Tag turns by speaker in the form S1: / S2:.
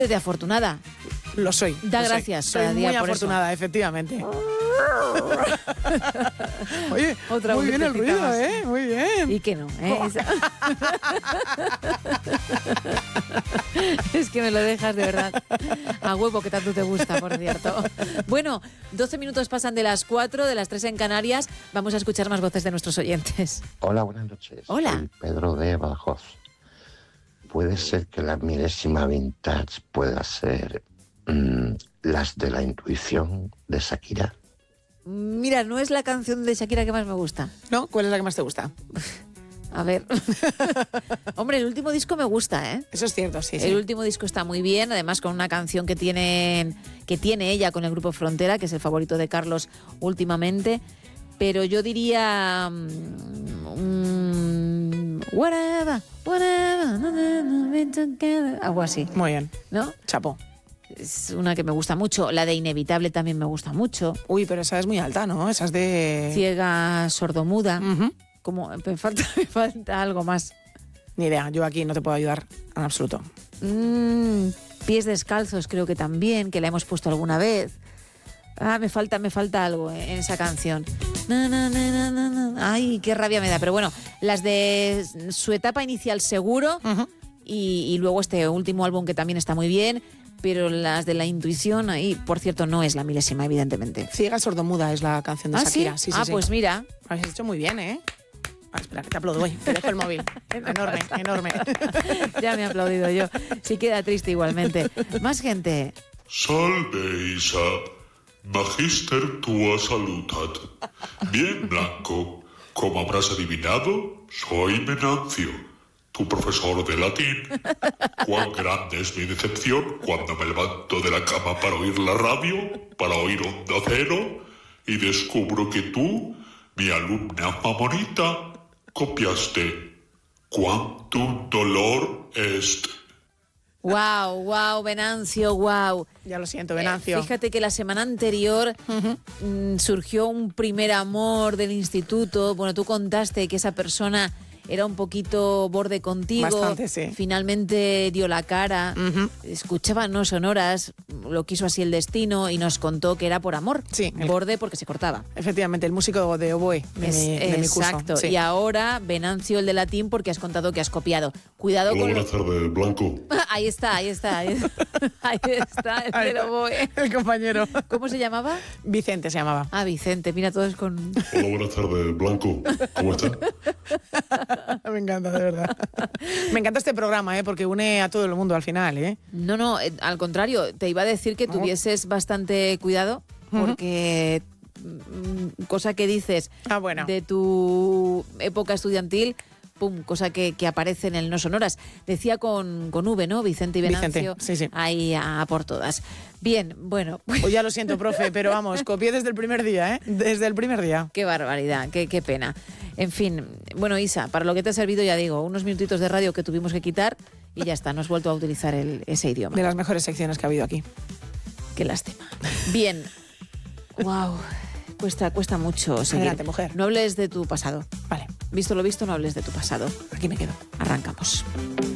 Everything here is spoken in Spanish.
S1: de afortunada.
S2: Lo soy.
S1: Da
S2: lo
S1: gracias
S2: soy.
S1: cada
S2: Soy
S1: día
S2: muy
S1: por
S2: afortunada,
S1: eso.
S2: efectivamente. Oye,
S1: Otra
S2: muy bien el
S1: vueltecita
S2: ruido,
S1: más.
S2: Muy bien.
S1: Y que no, Es que me lo dejas de verdad a huevo, que tanto te gusta, por cierto. Bueno, 12 minutos pasan de las 4, de las 3 en Canarias. Vamos a escuchar más voces de nuestros oyentes.
S3: Hola, buenas noches.
S1: Hola.
S3: Soy Pedro de Badajoz. ¿Puede ser que la milésima vintage pueda ser las de la intuición de Shakira?
S1: Mira, no es la canción de Shakira que más me gusta.
S2: ¿No? ¿Cuál es la que más te gusta?
S1: A ver. Hombre, el último disco me gusta, ¿eh?
S2: Eso es cierto, sí.
S1: El último disco está muy bien, además con una canción que tiene ella con el grupo Frontera, que es el favorito de Carlos últimamente. Pero yo diría... whatever, algo así.
S2: Muy bien.
S1: ¿No?
S2: Chapo.
S1: Es una que me gusta mucho. La de Inevitable también me gusta mucho.
S2: Uy, pero esa es muy alta, ¿no? Esa es de...
S1: Ciega, sordomuda.
S2: Uh-huh.
S1: Como me falta algo más.
S2: Ni idea, yo aquí no te puedo ayudar en absoluto.
S1: Pies descalzos creo que también, que la hemos puesto alguna vez. Me falta algo en esa canción. Ay, qué rabia me da. Pero bueno, las de su etapa inicial seguro.
S2: Uh-huh.
S1: Y luego este último álbum que también está muy bien. Pero las de la intuición, ahí, por cierto, no es la milésima, evidentemente.
S2: Ciega sordomuda es la canción de Shakira.
S1: ¿Sí?
S2: Sí, sí.
S1: Pues mira.
S2: Lo has hecho muy bien, ¿eh? Espera, que te aplaudo, te dejo el móvil. Enorme.
S1: Ya me he aplaudido yo. Sí queda triste igualmente. Más gente.
S4: Salve, Isa. Magister tua salutat. Bien, Blanco. Como habrás adivinado, soy Venancio, tu profesor de latín. Cuán grande es mi decepción cuando me levanto de la cama para oír la radio, para oír Onda Cero, y descubro que tú, mi alumna favorita, copiaste Quantum dolor est.
S1: Wow, Venancio, wow.
S2: Ya lo siento, Venancio.
S1: Fíjate que la semana anterior surgió un primer amor del instituto. Bueno, tú contaste que esa persona era un poquito borde contigo.
S2: Bastante, sí.
S1: Finalmente dio la cara. Escuchaba no sonoras, lo quiso así el destino y nos contó que era por amor.
S2: Sí.
S1: Borde porque se cortaba.
S2: Efectivamente, el músico de oboe de mi curso.
S1: Exacto.
S2: Sí.
S1: Y ahora, Venancio, el de latín, porque has contado que has copiado. Cuidado
S4: Hola,
S1: con...
S4: buenas tardes, Blanco.
S1: Ahí está. Ahí está, el del oboe.
S2: El compañero.
S1: ¿Cómo se llamaba?
S2: Vicente se llamaba.
S1: Ah, Vicente, mira, todos con...
S4: Hola, buenas tardes, Blanco. ¿Cómo estás?
S2: Me encanta, de verdad. Me encanta este programa, porque une a todo el mundo al final,
S1: No, al contrario, te iba a decir que tuvieses bastante cuidado, porque cosa que dices de tu época estudiantil, pum, cosa que aparece en el No Sonoras. Decía con V, ¿no? Vicente y Venancio.
S2: Vicente, sí.
S1: Ahí a por todas. Bien, bueno.
S2: Pues ya lo siento, profe, pero vamos, copié desde el primer día, Desde el primer día.
S1: Qué barbaridad, qué pena. En fin, bueno, Isa, para lo que te ha servido, ya digo, unos minutitos de radio que tuvimos que quitar y ya está, no has vuelto a utilizar ese idioma.
S2: De las mejores secciones que ha habido aquí.
S1: Qué lástima. Bien. Wow. Cuesta mucho seguir.
S2: Adelante, mujer.
S1: No hables de tu pasado.
S2: Vale.
S1: Visto lo visto, no hables de tu pasado.
S2: Aquí me quedo.
S1: Arrancamos.